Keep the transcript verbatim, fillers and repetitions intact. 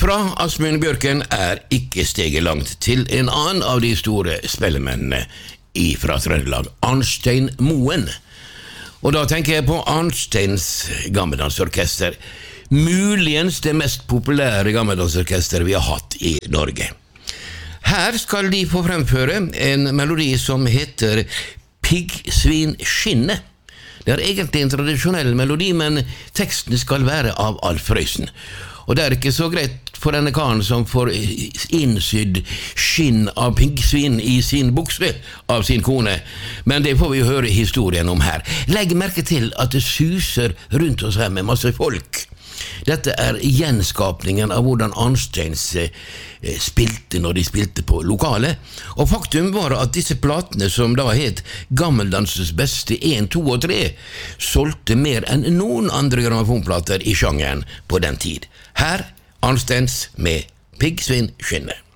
Fra Asmund Bjørken er ikke steget langt til en annen av de store spellemennene fra Trøndelag, Arnstein Moen. Og da tenker jeg på Arnsteins gammeldansorkester, muligens det mest populære gammeldansorkester vi har hatt i Norge. Her skal de få fremføre en melodi som heter Piggsvin skinne. Det er egentlig en tradisjonell melodi, men teksten skal være av Alf Prøysen. Og det er ikke så greit for denne karen som får innsydd skinn av piggsvin i sin bukse av sin kone, men det får vi høre historien om her. Legg merke til at det suser rundt oss her med masse folk. Dette er gjenskapningen av hvordan Arnsteins spilte når de spilte på lokale, og faktum var at disse platene som da het Gammeldansens beste en, to og tre, solgte mer enn noen andre grammofonplater i sjangeren på den tid. Her Arnsteins med Piggsvin skinne.